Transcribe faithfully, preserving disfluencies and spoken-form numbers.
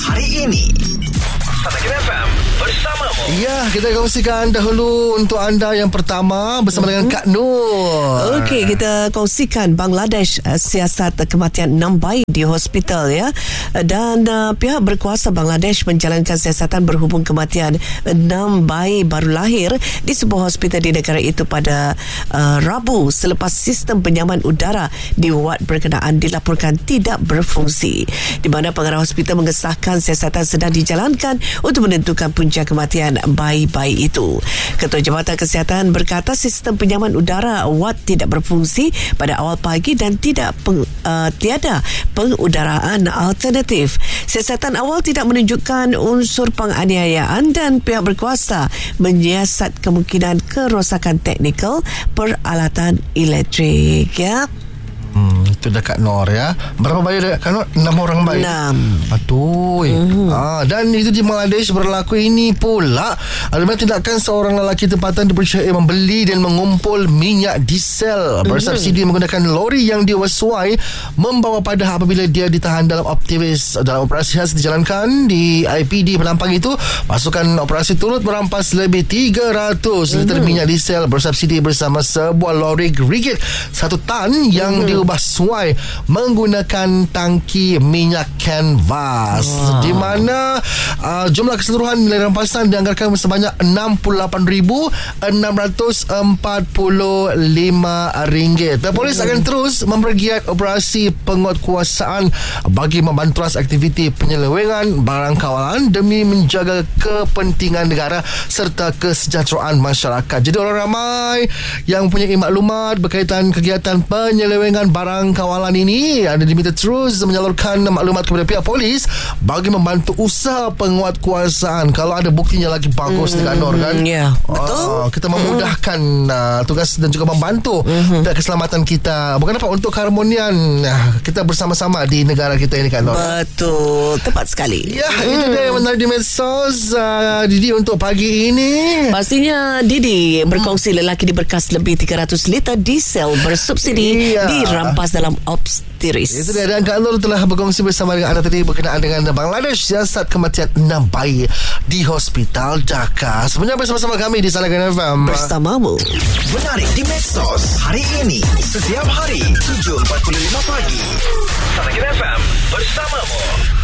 Hari ini Pagi F M bersamamu. Ya, kita kongsikan dahulu untuk anda yang pertama bersama mm-hmm. dengan Kak Nur. Okey, kita kongsikan Bangladesh uh, siasat kematian enam bayi di hospital ya. Dan uh, pihak berkuasa Bangladesh menjalankan siasatan berhubung kematian enam bayi baru lahir di sebuah hospital di negara itu pada uh, Rabu selepas sistem penyaman udara di wad berkenaan dilaporkan tidak berfungsi, di mana pengarah hospital mengesahkan siasatan sedang dijalankan untuk menentukan punca kematian bayi-bayi itu. Ketua Jabatan Kesihatan berkata sistem penyaman udara wad tidak berfungsi pada awal pagi dan tidak peng, uh, tiada pengudaraan alternatif. Siasatan awal tidak menunjukkan unsur penganiayaan dan pihak berkuasa menyiasat kemungkinan kerosakan teknikal peralatan elektrik ya. Hmm, itu dekat Nor ya. Berapa bayi dekat Nor? Enam orang bayi. Enam. Aduh. Mm-hmm. Ah, dan itu di Bangladesh berlaku ini pula. Ada tindakan seorang lelaki tempatan dipercayai membeli dan mengumpul minyak diesel bersubsidi mm-hmm. menggunakan lori yang diwasuai membawa padah apabila dia ditahan dalam aktivis dalam operasi khas dijalankan di I P D Penampang itu. Pasukan operasi turut merampas lebih tiga ratus mm-hmm. liter minyak diesel bersubsidi bersama sebuah lori rigid satu tan yang mm-hmm. diubah suai menggunakan tangki minyak kanvas. Wow. Di mana uh, jumlah keseluruhan nilai rampasan dianggarkan sebanyak enam puluh lapan ribu enam ratus empat puluh lima ringgit. Dan polis hmm. akan terus mempergiat operasi penguatkuasaan bagi membantuas aktiviti penyelewengan barang kawalan demi menjaga kepentingan negara serta kesejahteraan masyarakat. Jadi orang ramai yang mempunyai maklumat berkaitan kegiatan penyelewengan barang kawalan ini ada diminta terus menyalurkan maklumat kepada pihak polis bagi membantu usaha penguatkuasaan. Kalau ada buktinya lagi bagus dekat mm, Nor kan. Ya, yeah, betul. Uh, kita memudahkan uh, tugas dan juga membantu mm-hmm. keselamatan kita. Bukan apa untuk keharmonian uh, kita bersama-sama di negara kita ini kan Nor. Betul, tepat sekali. Ya, mm. itu dia yang menarik di medsos uh, Didi untuk pagi ini. Pastinya Didi berkongsi lelaki diberkas lebih tiga ratus liter diesel bersubsidi yeah. dirampas dalam obstetris. Itu dia, dan Kak Nur telah berkongsi bersama dengan anda tadi berkenaan dengan Bangladesh siasat kematian enam bayi di Hospital Dhaka. Sebenarnya bersama-sama kami di Salagan F M bersamamu. Menarik di medsos hari ini setiap hari tujuh empat puluh lima pagi. Salagan F M bersamamu.